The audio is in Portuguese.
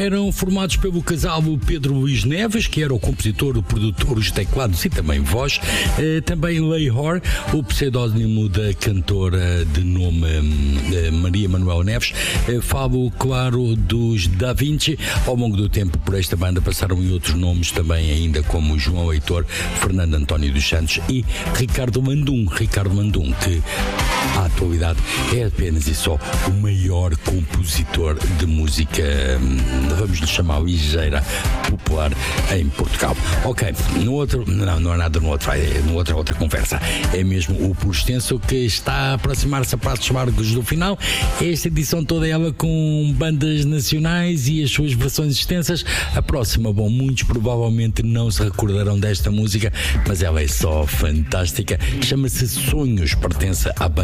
eram formados pelo casal Pedro Luís Neves, que era o compositor, o produtor, os teclados e também voz. Também Leihor, o pseudónimo da cantora de nome Maria Manuel Neves. Falo, claro, dos Da Vinci. Ao longo do tempo, por esta banda passaram em outros nomes também, ainda como João Heitor, Fernando António dos Santos e Ricardo Mandum, que à atualidade é apenas e só o maior compositor de música, vamos lhe chamar ligeira, popular em Portugal. Ok, não é nada no outro, outra conversa, é mesmo o Por Extenso que está a aproximar-se a passos largos do final. Esta edição toda ela com bandas nacionais e as suas versões extensas. A próxima, bom, muitos provavelmente não se recordarão desta música, mas ela é só fantástica. Chama-se Sonhos, pertence à banda